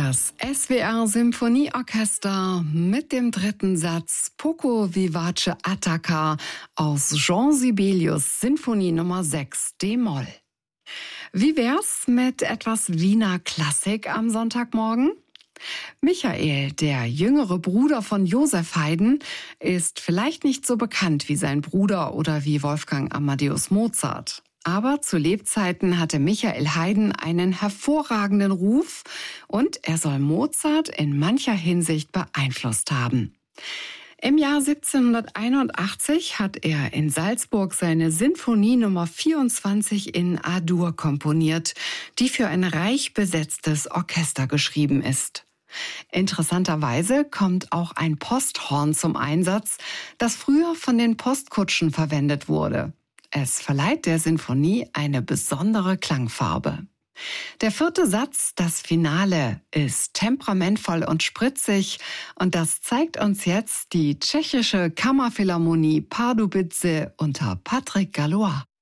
Das SWR Symphonieorchester mit dem dritten Satz Poco Vivace Attacca aus Jean Sibelius Sinfonie Nummer 6 d-Moll. Wie wär's mit etwas Wiener Klassik am Sonntagmorgen? Michael, der jüngere Bruder von Josef Haydn, ist vielleicht nicht so bekannt wie sein Bruder oder wie Wolfgang Amadeus Mozart. Aber zu Lebzeiten hatte Michael Haydn einen hervorragenden Ruf und er soll Mozart in mancher Hinsicht beeinflusst haben. Im Jahr 1781 hat er in Salzburg seine Sinfonie Nummer 24 in A-Dur komponiert, die für ein reich besetztes Orchester geschrieben ist. Interessanterweise kommt auch ein Posthorn zum Einsatz, das früher von den Postkutschen verwendet wurde. Es verleiht der Sinfonie eine besondere Klangfarbe. Der vierte Satz, das Finale, ist temperamentvoll und spritzig und das zeigt uns jetzt die tschechische Kammerphilharmonie Pardubice unter Patrick Gallois.